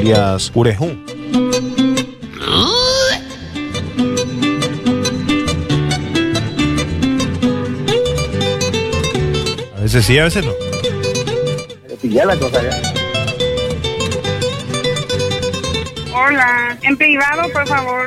alias Urejú. A veces sí, a veces no. Pero si ya la cosa ya. Hola, en privado, por favor.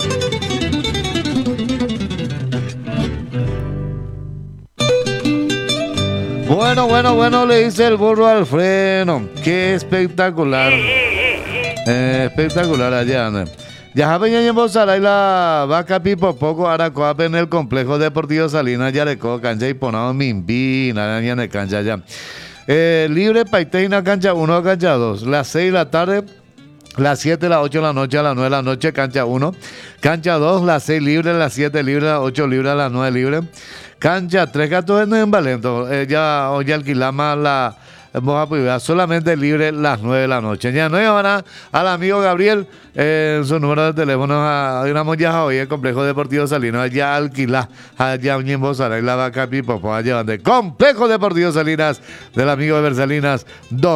Bueno, le dice el burro al freno. Qué espectacular. Espectacular allá, ¿no? Ya peña en Bozara y la vaca pipo poco aracoape en el complejo deportivo Salinas Yarecó, cancha y ponado Mimbi, araña en cancha ya. Libre Paiteina, cancha 1, cancha 2. Las 6 de la tarde, las 7, las 8 de la noche, a las 9 de la noche, cancha 1. Cancha 2, las 6 libre, las 7 libre, las 8 libre, las 9 libre. Cancha 3, 14 en Valento. Ya hoy alquilamos la moja privada, solamente libre las 9 de la noche. Ya no van al amigo Gabriel en su número de teléfono a ya hoy el complejo deportivo Salinas, allá alquila, allá en Bozara y la vaca pipo, allá donde complejo deportivo Salinas del amigo de Versalinas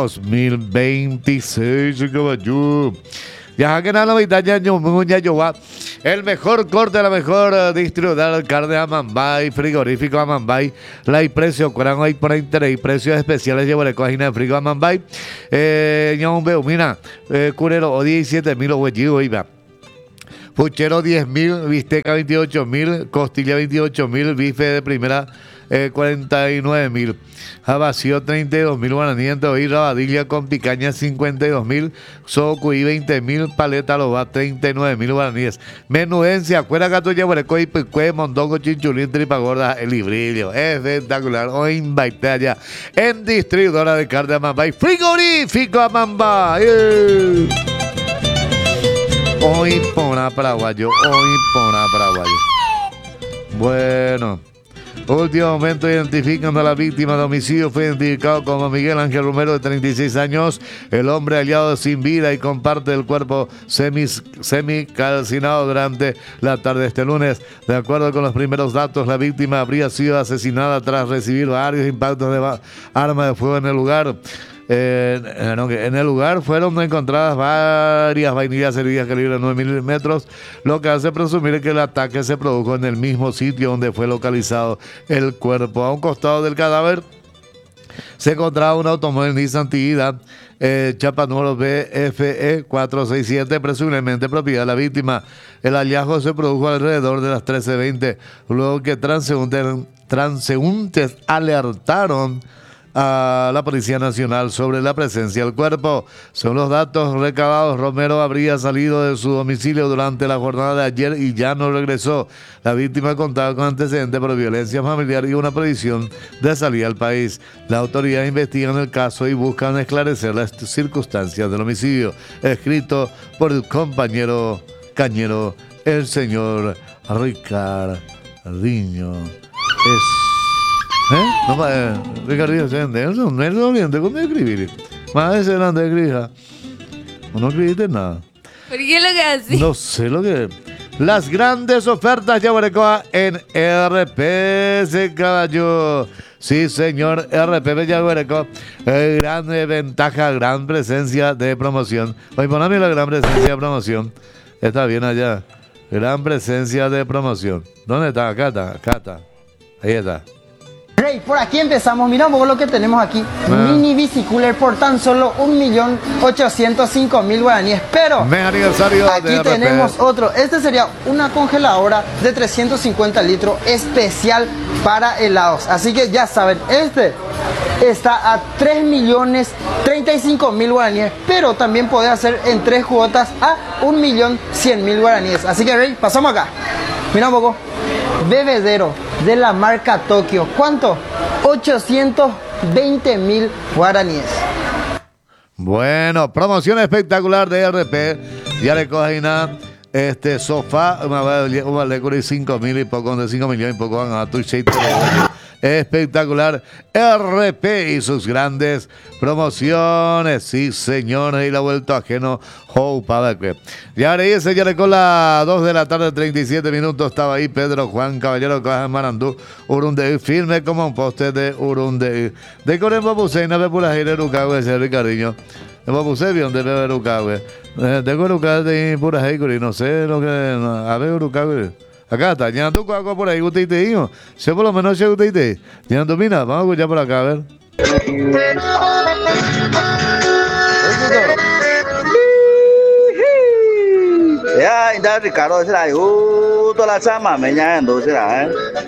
2026, caballo. Ya que nada, la mitad ya va. El mejor corte, la mejor distribuidora de carne Amambay, frigorífico Amambay. La y precio, cuando hay por interés y precios especiales, llevo la cojina de frigo Amambay. Ñón veo, mira, curero, o 17.000 huellidos, iba. Puchero 10.000, bisteca 28.000, costilla 28.000, bife de primera 49.000, vacío 32.000 guaraníes, y rabadilla con picaña 52.000, socuí 20.000, paleta loba 39.000 guaraníes. Menudencia, cuera gato yaguareco y picue, mondongo, chinchulín, tripa gorda, el librillo. Espectacular. Hoy invité allá en distribuidora de carne Amambay, frigorífico Amambay. Hoy pona paraguayo. Bueno. Último momento, identificando a la víctima de homicidio, fue identificado como Miguel Ángel Romero, de 36 años, el hombre hallado sin vida y con parte del cuerpo semicalcinado durante la tarde de este lunes. De acuerdo con los primeros datos, la víctima habría sido asesinada tras recibir varios impactos de arma de fuego en el lugar. En el lugar fueron encontradas varias vainillas heridas calibre 9 milímetros, lo que hace presumir que el ataque se produjo en el mismo sitio donde fue localizado el cuerpo. A un costado del cadáver se encontraba un automóvil Nissan Tiida, chapa número BFE 467, presumiblemente propiedad de la víctima. El hallazgo se produjo alrededor de las 13:20, luego que transeúntes alertaron a la Policía Nacional sobre la presencia del cuerpo. Según los datos recabados, Romero habría salido de su domicilio durante la jornada de ayer y ya no regresó. La víctima contaba con antecedentes por violencia familiar y una prohibición de salir al país. Las autoridades investigan el caso y buscan esclarecer las circunstancias del homicidio. Escrito por el compañero cañero, el señor Ricardinho. No, Ricardinho, Nelson, no es oriente, ¿cómo escribir? Más de ser de grija. No escribiste nada. ¿Por qué lo que hace? No sé lo que... Las grandes ofertas Yaguarecoa en RP, caballo. Sí, señor, RP Yaguarecoa. Gran ventaja, gran presencia de promoción. Oye, poname la gran presencia de promoción. Está bien allá. Gran presencia de promoción. ¿Dónde está? Acá está. Ahí está. Rey, por aquí empezamos. Mira un poco lo que tenemos aquí. Mini bicicooler por tan solo 1.805.000 guaraníes. Pero aquí tenemos otro. Este sería una congeladora de 350 litros especial para helados. Así que ya saben, este está a 3.035.000 guaraníes. Pero también puede hacer en 3 cuotas a 1.100.000 guaraníes. Así que Rey, pasamos acá. Mira un poco. Bebedero de la marca Tokio. ¿Cuánto? 820.000 guaraníes. Bueno, promoción espectacular de RP. Ya le cogen nada. Sofá, vale 5.000 y poco, de 5 millones y poco van a tu espectacular. RP y sus grandes promociones. Sí, señores, y la vuelta ajeno. Ya le con las 2 de la tarde, 37 minutos. Estaba ahí Pedro Juan Caballero Caja Marandú, Urunde, firme como un poste de Urunde. De Corembo Buseina, Pepulajire, Rucagüe, ese Ricardinho. me puse bien de Beruca, güey. Tengo Beruca de pura Heikuri, no sé lo que. A ver, Beruca, güey. Acá está, ya tú algo por ahí, usted te dijo. Sé por lo menos que usted te. Ya mira, vamos a escuchar por acá, a ver. Ya, ya Ricardo será toda la chama me ya ando será,